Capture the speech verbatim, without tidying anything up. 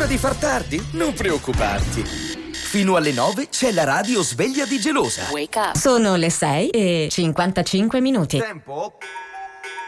di far tardi? Non preoccuparti. Fino alle nove c'è la radio sveglia di Gelosa. Wake up. Sono le sei e cinquantacinque minuti. Tempo